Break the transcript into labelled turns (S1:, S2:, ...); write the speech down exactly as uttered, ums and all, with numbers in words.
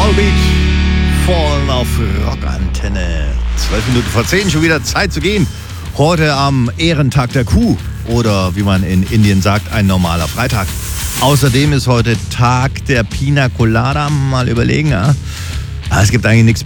S1: Volbeat, Fallen auf Rockantenne. Zwölf Minuten vor zehn, schon wieder Zeit zu gehen. Heute am Ehrentag der Kuh oder wie man in Indien sagt, ein normaler Freitag. Außerdem ist heute Tag der Pina Colada. Mal überlegen, ja? Es gibt eigentlich nichts